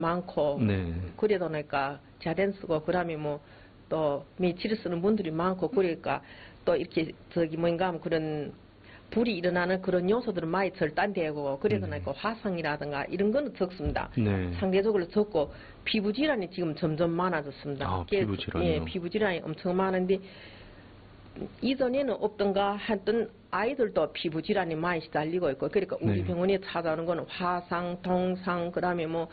많고 네. 그래도 그러니까 자된 쓰고 그다음에 뭐 또 매치를 쓰는 분들이 많고 그러니까 또 이렇게 저기 뭔가 하면 그런 불이 일어나는 그런 요소들은 많이 절단되고 그래서 그러니까 화상이라든가 이런 거는 적습니다. 네. 상대적으로 적고 피부 질환이 지금 점점 많아졌습니다. 아, 그게 피부 질환이요? 예, 피부 질환이 엄청 많은데 이전에는 없던가 했던 아이들도 피부 질환이 많이 시달리고 있고 그러니까 우리 네. 병원에 찾아오는 거는 화상, 동상, 그다음에 뭐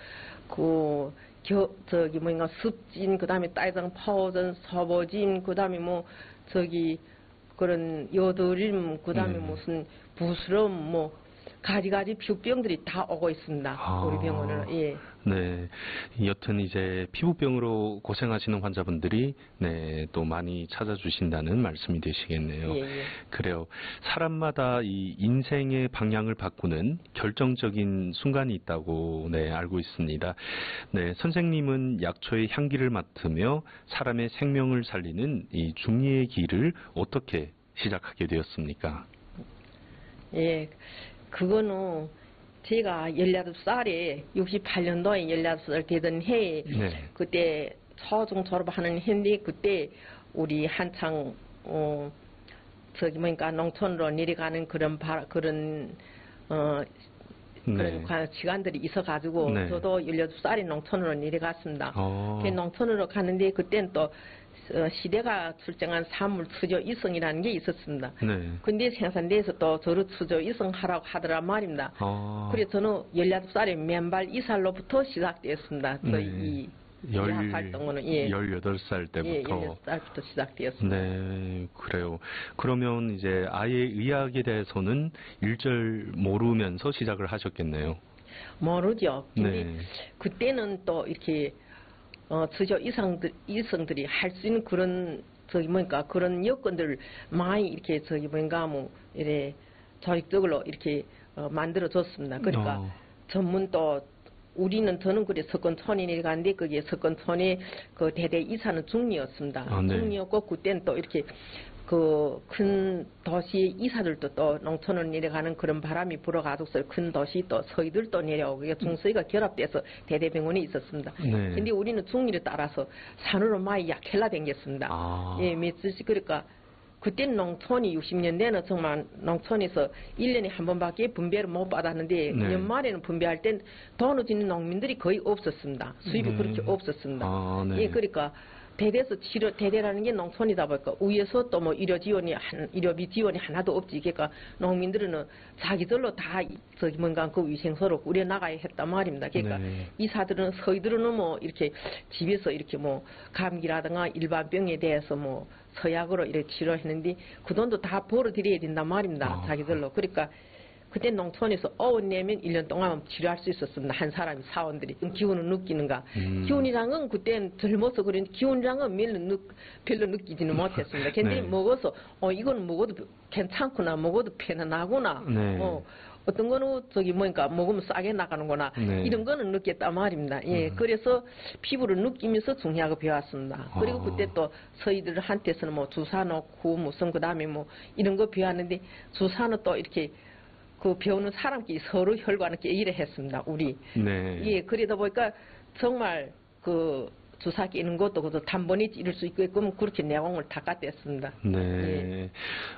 저기 뭐인가 습진, 그다음에 딸성 파워전, 서보진, 그다음에 뭐 저기 그런 여드름, 그다음에 네. 무슨 부스럼 뭐 가지가지 피부병들이 다 오고 있습니다. 아, 우리 병원은 예. 네. 여튼 이제 피부병으로 고생하시는 환자분들이 네, 또 많이 찾아주신다는 말씀이 되시겠네요. 예, 예. 그래요. 사람마다 이 인생의 방향을 바꾸는 결정적인 순간이 있다고 네, 알고 있습니다. 네, 선생님은 약초의 향기를 맡으며 사람의 생명을 살리는 이 중리의 길을 어떻게 시작하게 되었습니까? 예. 그거는 제가 18살에 68년도에 18살 되던 해에 네. 그때 초중 졸업하는 해인데 그때 우리 한창 저기 뭐니까 농촌으로 내려가는 그런 네. 시간들이 있어가지고 네. 저도 18살에 농촌으로 내려갔습니다. 어. 그 농촌으로 가는데 그때는 또 시대가 출정한 산물 추조 이성이라는 게 있었습니다. 네. 근데 생산대에서 또 저를 추조 이성하라고 하더란 말입니다. 그래서 저는 18살에 맨발 이살로부터 시작되었습니다. 저희 이 의학 활동은 예. 18살 때부터. 예, 18살부터 시작되었습니다. 네, 그래요. 그러면 이제 아예 의학에 대해서는 일절 모르면서 시작을 하셨겠네요. 모르죠. 근데 네. 또 이렇게 추조 이성들이 할 수 있는 그런 그런 여건들을 많이 이렇게 이래 조직적으로 이렇게 만들어 줬습니다. 그러니까 전문 또 저는 그래 석건촌에 내려갔는데 그게 석건촌의 그 대대 이사는 중리였습니다. 아, 네. 중리였고 그때는 또 이렇게 그 큰 도시 이사들도 또 농촌으로 내려가는 그런 바람이 불어가지고서 큰 도시 또 서희들도 내려오고 중서희가 결합돼서 대대병원이 있었습니다. 네. 근데 우리는 중리를 따라서 산으로 많이 약헬라 댕겼습니다. 아. 예, 며칠씩 그러니까 그때는 농촌이 60년대는 정말 농촌에서 1년에 한 번밖에 분배를 못 받았는데 네. 연말에는 분배할 땐 돈을 주는 농민들이 거의 없었습니다. 수입이 그렇게 없었습니다. 아, 네. 예, 그러니까 대대라는 게 농촌이다 보니까 위에서 또 뭐 의료비 지원이 하나도 없지. 그러니까 농민들은 자기들로 다 그 위생소로 꾸려 나가야 했단 말입니다. 그러니까 네. 이사들은 서희들은 뭐 이렇게 집에서 이렇게 뭐 감기라든가 일반 병에 대해서 뭐 서약으로 이렇게 치료했는데 그 돈도 다 벌어들여야 된단 말입니다. 자기들로. 그러니까 그때 농촌에서 내면 1년 동안 치료할 수 있었습니다. 한 사람이 사원들이. 기운을 느끼는가. 기운이랑은 그때는 젊어서 그런데 기운이랑은 별로 느끼지는 못했습니다. 근데 네. 먹어서 이거는 먹어도 괜찮구나. 먹어도 편안하구나. 네. 어떤 거는 먹으면 싸게 나가는구나. 네. 이런 거는 느꼈단 말입니다. 예, 그래서 피부를 느끼면서 중의학을 배웠습니다. 그리고 그때 또 서희들한테서는 뭐 주사 놓고 무슨 그다음에 뭐 이런 거 배웠는데 주사는 또 이렇게 그 배우는 사람끼리 서로 혈관을 깨이래 했습니다. 우리. 네. 예, 그러다 보니까 정말 그 주사 끼는 것도 그것도 단번에 찌를 수 있게끔 그렇게 내공을 다 갖댔습니다. 네. 예.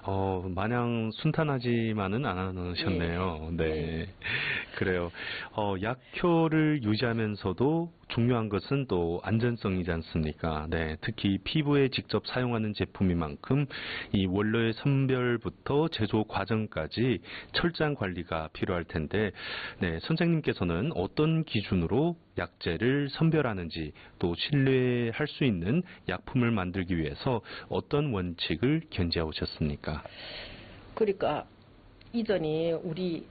마냥 순탄하지만은 않으셨네요. 예. 네. 예. 그래요. 약효를 유지하면서도 중요한 것은 또 안전성이지 않습니까? 네. 특히 피부에 직접 사용하는 제품인 만큼 이 원료의 선별부터 제조 과정까지 철저한 관리가 필요할 텐데, 네. 선생님께서는 어떤 기준으로 약재를 선별하는지 또 신뢰할 수 있는 약품을 만들기 위해서 어떤 원칙을 견지해 오셨습니까? 그러니까 이전에는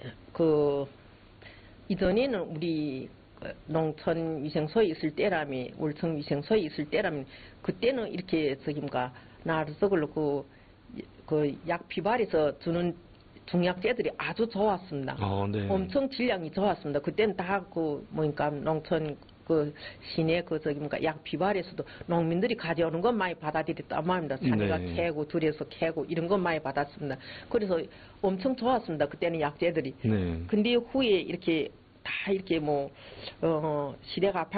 우리 농촌 위생소에 있을 때라면 울청 위생소에 있을 때라면 그때는 이렇게 나르석으로 그 약피발에서 주는 중약재들이 아주 좋았습니다. 네. 엄청 질량이 좋았습니다. 그때는 다 농촌 시내 약피발에서도 농민들이 가져오는 것 많이 받아들였단 말입니다. 자기가 네. 캐고 들여서 캐고 이런 것 많이 받았습니다. 그래서 엄청 좋았습니다. 그때는 약재들이. 네. 근데 후에 이렇게 다 이렇게 뭐 시대가